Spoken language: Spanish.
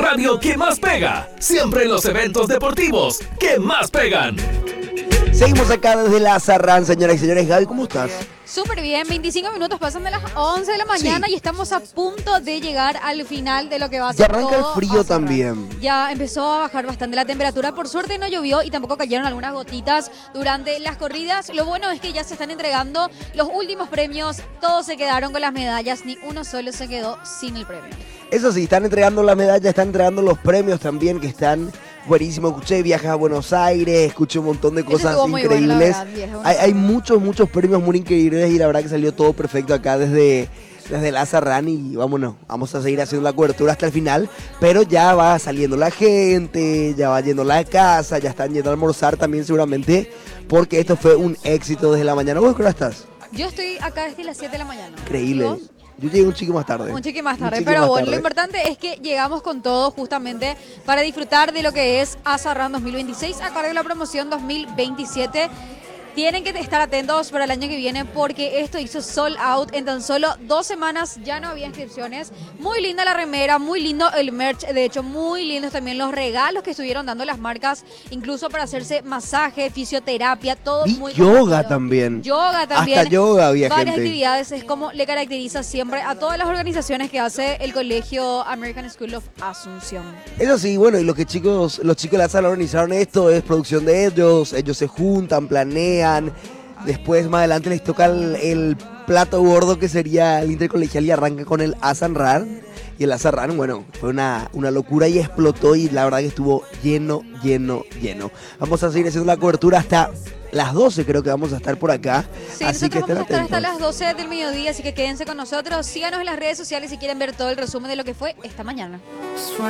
radio que más pega. Siempre en los eventos deportivos que más pegan. Seguimos acá desde la Azarrán, señoras y señores. Gaby, ¿cómo estás? Súper bien, 25 minutos pasan de las 11 de la mañana y estamos a punto de llegar al final de lo que va a ser. Ya arranca el frío también. Ya empezó a bajar bastante la temperatura. Por suerte no llovió y tampoco cayeron algunas gotitas durante las corridas. Lo bueno es que ya se están entregando los últimos premios. Todos se quedaron con las medallas, ni uno solo se quedó sin el premio. Eso sí, están entregando la medalla, están entregando los premios también, que están buenísimos. Escuché viajes a Buenos Aires, escuché un montón de cosas increíbles. Bueno, hay muchos premios muy increíbles y la verdad que salió todo perfecto acá desde la Azarrán y vámonos, vamos a seguir haciendo la cobertura hasta el final, pero ya va saliendo la gente, ya va yendo a la casa, ya están yendo a almorzar también seguramente, porque esto fue un éxito desde la mañana. ¿Vos qué hora estás? Yo estoy acá desde las 7 de la mañana. Increíble. Yo llegué un chico más tarde. Un chiqui más tarde, pero bueno, lo importante es que llegamos con todo justamente para disfrutar de lo que es Azarrán 2026 a cargo de la promoción 2027. Tienen que estar atentos para el año que viene porque esto hizo sold out en tan solo 2 semanas, ya no había inscripciones. Muy linda la remera, muy lindo el merch, de hecho muy lindos también los regalos que estuvieron dando las marcas, incluso para hacerse masaje, fisioterapia, todo y muy yoga conocido. también. Yoga también. Hasta yoga había varias gente. Actividades, es como le caracteriza siempre a todas las organizaciones que hace el colegio American School of Asunción. Eso sí, bueno, y los chicos de la sala organizaron esto, es producción de ellos se juntan, planean. Después, más adelante, les toca el plato gordo que sería el intercolegial y arranca con el Azarrán. Y el Azarrán, bueno, fue una locura y explotó y la verdad que estuvo lleno. Vamos a seguir haciendo la cobertura hasta las 12, creo que vamos a estar por acá. Sí, así que nosotros vamos a estar hasta atentos. las 12 del mediodía, así que quédense con nosotros. Síganos en las redes sociales si quieren ver todo el resumen de lo que fue esta mañana.